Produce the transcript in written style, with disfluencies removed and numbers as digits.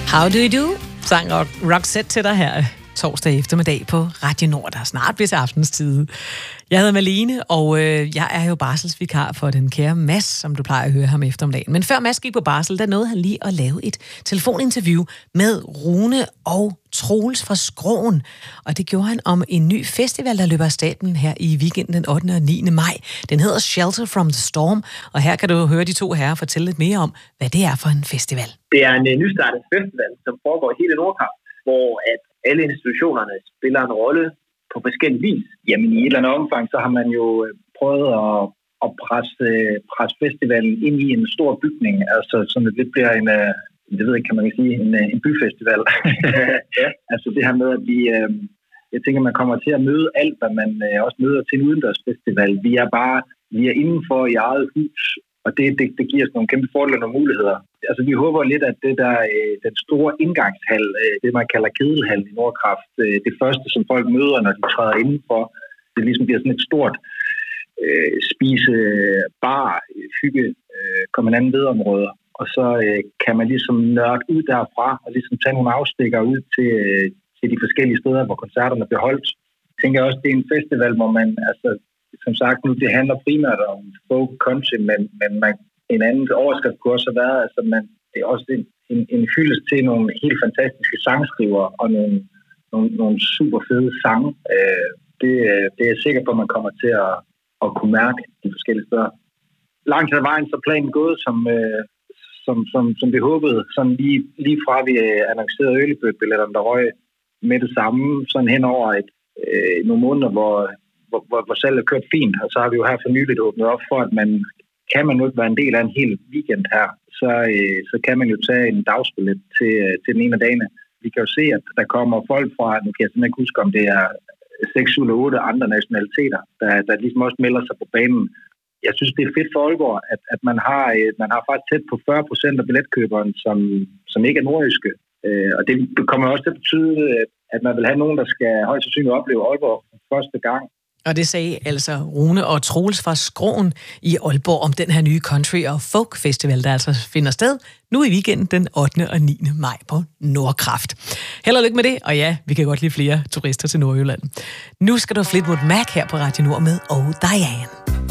How do you do? Sang Roxette til dig her torsdag eftermiddag på Radio Nord, der snart bliver til aftenstid. Jeg hedder Malene, og jeg er jo barselsvikar for den kære Mads, som du plejer at høre ham eftermiddagen. Men før Mads gik på barsel, der nåede han lige at lave et telefoninterview med Rune og Troels fra Skråen. Og det gjorde han om en ny festival, der løber af stablen her i weekenden den 8. og 9. maj. Den hedder Shelter from the Storm, og her kan du høre de to herrer fortælle lidt mere om, hvad det er for en festival. Det er en nystartet festival, som foregår hele Nordkraft, hvor at alle institutionerne spiller en rolle på forskellige vis. Jamen i et eller andet omfang, så har man jo prøvet at presse festivalen ind i en stor bygning, altså som det lidt bliver en, det ved ikke, kan man sige, en byfestival. Ja. Altså det her med, at jeg tænker, man kommer til at møde alt, hvad man også møder til en udendørsfestival. Vi er indenfor i eget hus, og det giver os nogle kæmpe fordele og muligheder. Altså vi håber lidt, at det der, den store indgangshal, det man kalder kedelhal i Nordkraft, det første, som folk møder, når de træder indenfor, det ligesom bliver sådan et stort spise, bar, hygge, kommandant vedområder. Og så kan man ligesom nørde ud derfra, og ligesom tage nogle afstikker ud til de forskellige steder, hvor koncerterne bliver holdt. Jeg tænker også, det er en festival, hvor man, altså som sagt nu, det handler primært om folk country, men en anden overskrift kunne også have været, altså det er også en hyldest til nogle helt fantastiske sangskriver og nogle super fede sange. Det er jeg sikker på, at man kommer til at kunne mærke de forskellige steder. Langt ad vejen så planen gået, som vi håbede, sådan lige fra vi annoncerede early bird billetterne, der røg med det samme, sådan hen over nogle måneder, hvor salget er kørt fint, og så har vi jo her for nyligt åbnet op for, at kan man nu ikke være en del af en hel weekend her, så kan man jo tage en dagsbillet til den ene af dagene. Vi kan jo se, at der kommer folk fra, nu kan jeg simpelthen ikke huske, om det er 6, 7 eller 8 andre nationaliteter, der ligesom også melder sig på banen. Jeg synes, det er fedt for Aalborg, at man har faktisk tæt på 40% af billetkøberen, som ikke er nordjyske. Og det kommer også til at betyde, at man vil have nogen, der skal højst sandsynligt opleve Aalborg for første gang. Og det sagde altså Rune og Troels fra Skråen i Aalborg om den her nye country- og folk-festival, der altså finder sted nu i weekenden den 8. og 9. maj på Nordkraft. Held og lykke med det, og ja, vi kan godt lide flere turister til Nordjylland. Nu skal du Fleetwood Mac her på Radio Nord med Oh Diane.